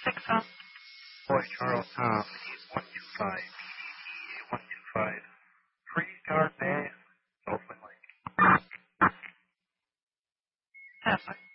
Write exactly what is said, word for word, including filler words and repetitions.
Six up. Boy Charles Tom, one two five, P D T one two five. Free guard man, Dolphin Lake. Halfway.